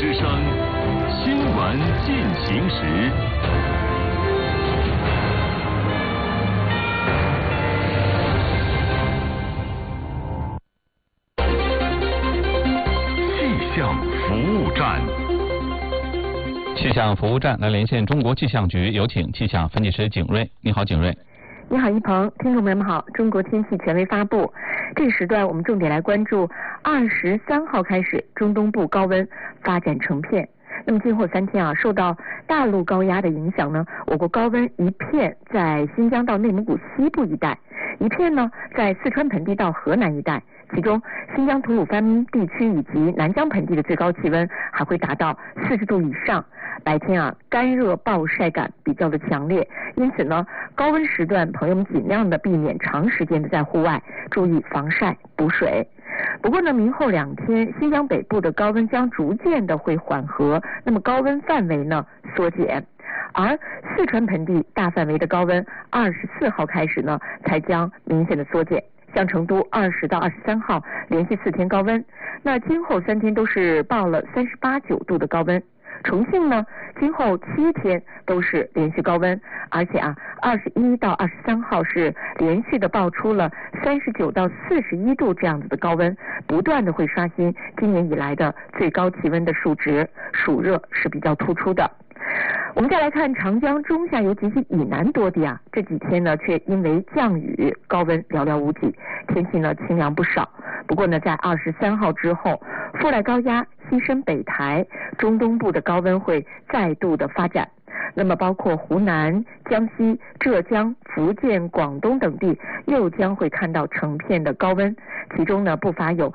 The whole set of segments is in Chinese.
之声，新闻进行时。气象服务站。 气象服务站来连线中国气象局，有请气象分析师景睿。你好，景睿。 你好，一鹏，听众朋友们好。中国天气权威发布，这个时段我们重点来关注23号开始中东部高温发展成片。那么今后3天受到大陆高压的影响呢，我国高温一片在新疆到内蒙古西部一带，一片呢在四川盆地到河南一带。其中新疆吐鲁番地区以及南疆盆地的最高气温还会达到40度以上，白天干热暴晒感比较的强烈，因此呢高温时段朋友们尽量的避免长时间的在户外，注意防晒补水。不过呢明后2天新疆北部的高温将逐渐的会缓和，那么高温范围呢缩减，而四川盆地大范围的高温24号开始呢才将明显的缩减。像成都20到23号连续4天高温，那今后3天都是报了38、9度的高温。重庆呢，今后7天都是连续高温，而且21到23号是连续的报出了39到41度这样子的高温，不断的会刷新今年以来的最高气温的数值，暑热是比较突出的。我们再来看长江中下游及其以南多地这几天呢却因为降雨高温寥寥无几，天气呢清凉不少。不过呢在23号之后，副带高压西伸北抬，中东部的高温会再度的发展，那么包括湖南、江西、浙江、福建、广东等地又将会看到成片的高温，其中呢不乏有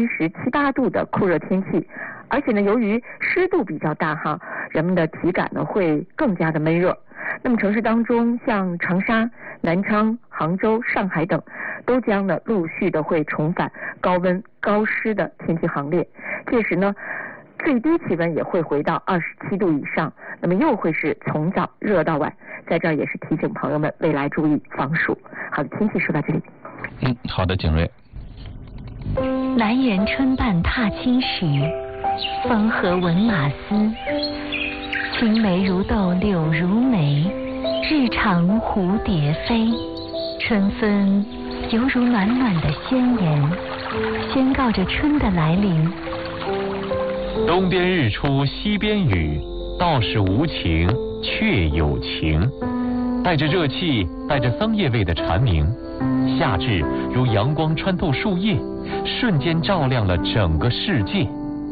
37、8度的酷热天气，而且呢由于湿度比较大人们的体感呢会更加的闷热。那么城市当中像长沙、南昌、杭州、上海等都将呢陆续的会重返高温高湿的天气行列，届时呢最低气温也会回到27度以上，那么又会是从早热到晚，在这儿也是提醒朋友们未来注意防暑。好的，天气说到这里。 好的，景睿。 南园春半踏青时，风和闻马嘶。青梅如豆柳如眉，日长蝴蝶飞。春分犹如暖暖的宣言，宣告着春的来临。 东边日出西边雨，道是无晴却有晴。带着热气带着桑叶味的蝉鸣，夏至如阳光穿透树叶，瞬间照亮了整个世界。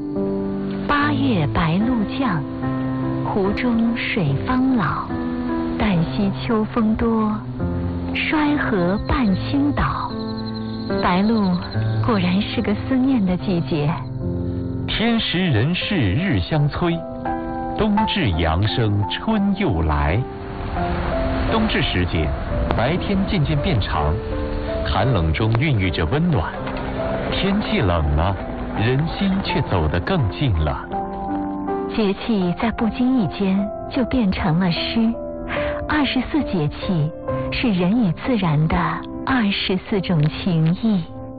8月白露降，湖中水方老。旦夕秋风多，衰河半倾倒。白露果然是个思念的季节。 天时人事日相催，冬至阳生春又来。冬至时节，白天渐渐变长，寒冷中孕育着温暖。天气冷了，人心却走得更近了。 节气在不经意间就变成了诗。24节气是人与自然的24种情谊。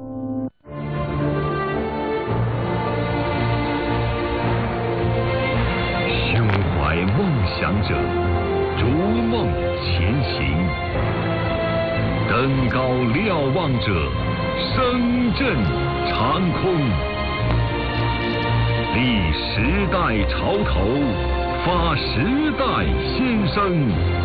胸怀梦想者，逐梦前行；登高瞭望者，声震长空。立时代潮头，发时代先声。